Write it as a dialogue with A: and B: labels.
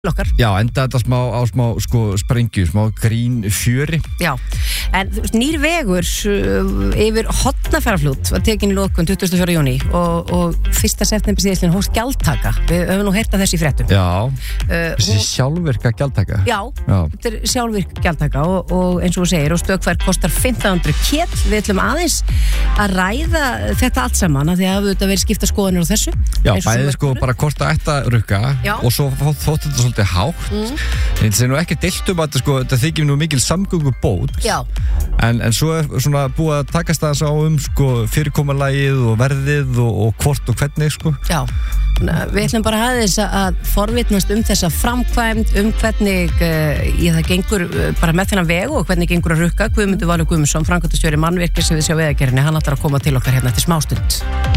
A: okkar.
B: Já, enda þetta smá sko sprengju, smá grín fjöri.
A: Já, en nýr vegur yfir Hornafjarðarfljót var tekin í lokun 24. júní og 1. september síðastliðinn hófst gjaldtaka. Við höfum nú heyrt af þessu í fréttum.
B: Já, þessi sjálfvirka gjaldtaka.
A: Já, þetta er sjálfvirk gjaldtaka og eins og þú segir, og stökkverk kostar 1500 kall. Við ætlum aðeins að ræða þetta allt saman, af því að þetta verið skipta skoðanir á þessu.
B: Já, bæði sko bara kosta eitt að rukka og svo þótt þetta svolítið hátt. En þetta er nú ekki deilt að sko, þetta þykir nú mikil samgöngubót.
A: Já.
B: En svo svona búið að takast það á sko fyrirkomulagið og verðið og hvort og hvernig sko.
A: Já. Við ætlum bara aðeins að forvitnast þessa framkvæmd, hvernig það gengur bara með þennan veg og hvernig gengur að rukka. Guðmundur Valur Guðmundsson, framkvæmdastjóri mannvirkis við sjá vegagerðinni, hann ætlar að koma til okkar hérna eftir smástund.